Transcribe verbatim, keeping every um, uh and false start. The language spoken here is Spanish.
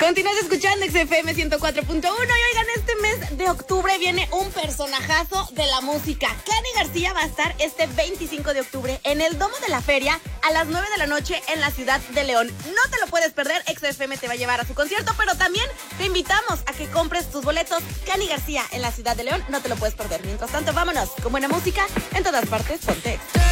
Continúas escuchando X F M ciento cuatro punto uno y oigan, este mes de octubre viene un personajazo de la música. Kenny García va a estar este veinticinco de octubre en el Domo de la Feria a las nueve de la noche en la ciudad de León. No te lo puedes perder, X F M te va a llevar a su concierto, pero también te invitamos a que compres tus boletos. Kenny García en la ciudad de León, no te lo puedes perder. Mientras tanto, vámonos con buena música en todas partes. Ponte X.